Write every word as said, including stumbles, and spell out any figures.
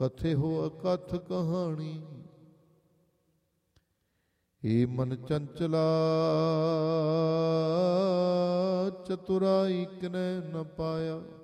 ਕਥੇ ਹੋ ਅਕਥ ਕਹਾਣੀ। ਏ ਮਨ ਚੰਚਲਾ ਚਤੁਰਾਈ ਕਿਨੈ ਨ ਪਾਇਆ।